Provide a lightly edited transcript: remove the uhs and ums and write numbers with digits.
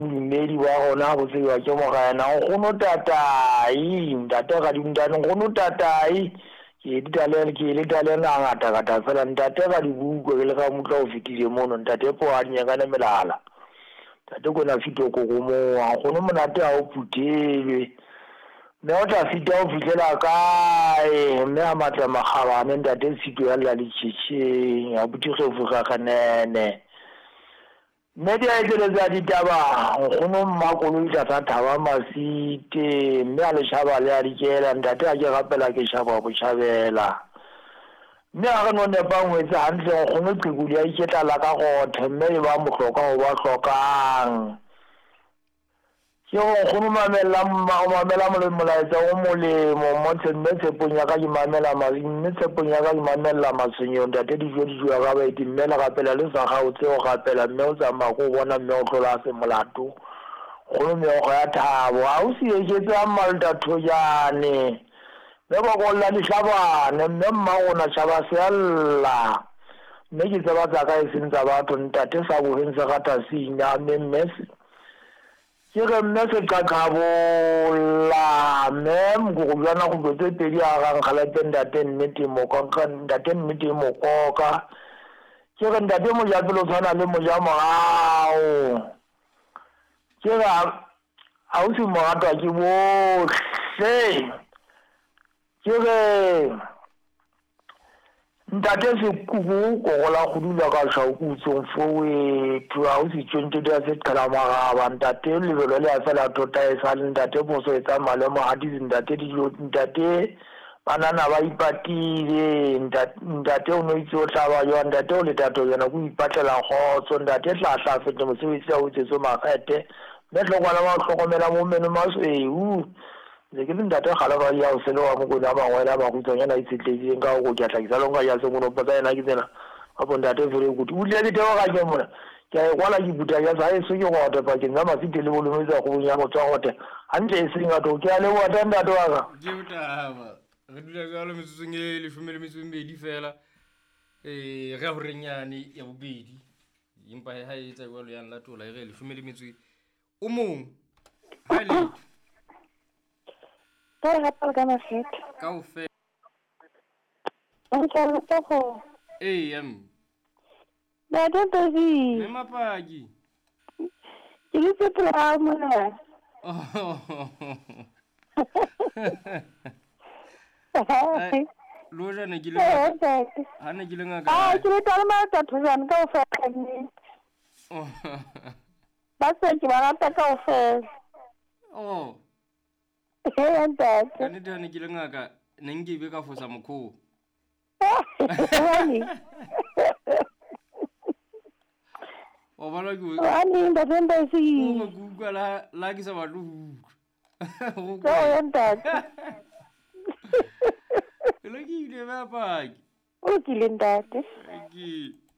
mmedi wa gona go tseiwa ke mogena nkgono tatai ntate ga dimntane nkgono tatai ke le talena ngata fela ntate ga dibuko ke le ga mutla o fetile mono ntate po a dinyakane melala ntate kona fitoko go moa nkgono monate a o phutelwe mme o tla fita o fitlhela kae mme a matla magabane ntate sito ya lela letšhetšheng a butigefo ga kanene mme di a ekeletsa ditaba nkgono mmakoloi tlatsa thaba masite mme a lešhaba le a dikela ntate a ke gapela ke šhaba botšhabela mme a ge no nepa ngwetse gantle nkgono qekodi a iketlala ka gothe mme e ba mohlokwa go ba hlokang ke go nkgono mamela molaetsa o molemo mmontshe mme tshepong ya ka ke mamela mme tshepong ya ka ke mamela matshwenyong ntate dijo ya ka baeti mme le gapela le sa gaotse go gapela mme o tsamaya go bona mme o tlola se molato kgono meokgo ya thabo ga o se eketse a mmaltathojane mme ba golla ditlhabane mme mmagona tšhaba se alla mme ke tseba tsaka e seng tsa batho ntate sa bogeng se gata se iname mme ke ge mme se qaqabola mme mokoko bjana go tse pedi a gankgalepe ntate nnete mokoka ke ge ntate mojapele o tshwana le moja mogao ke ge ausi mogatwa ke bohle ke ge ntate sekuku kogola go dula ka šaukutsong fowetho ga o se tšontete ya se qhelamagaba ntate lebelo le a fela tota e sa le ntate poso e tsamaya le mogadisi ntate dijo ntate banana ba ipatile ntate o no itse o tlaba jwa ntate o letato yona go ipatlela kgotso ntate tlahla fete mosebetsi a o tsetso magete mme tlhokwana ba tlhokomela mo meno masweu ke le ntate gale ba ya o se le wa mokone a mangwele a magutsanyana a itshetlekileng ka go ke tlhakisa le nka ya se monopa tsa ena ke tsena a bo ntate fere kuti o dile ditheo ga ke mona ke a kwala ke buta ya sa e se ke gote pakeng tsa masite le bolometsa go bonya motswa gote hantle e seng ato ke a le wa ntate wa ka ke utaba re dula ka lo metsotsong e leshome le metsotso fela ge a horenyane ya bobedi empa ha e tsa jwalo ya nlatola e re leshome le metso o mong ha le Ke rapela ka masetla. Kaofela. Nke le go. Ba do baby. Me mapaki. Ke le tsepela mona. Loja ne ke le ha ne ke le ngaka. Ke le talma ka thozana ka ofela ni. Ba se ke ba rata ka ofela. Ka ne ne ke le ngaka ne nke be ka fosa mokho. O bala go ani nda tenda si go Google la ke sa ba lu go yenda le ke ile ba pa o ke le ndate ke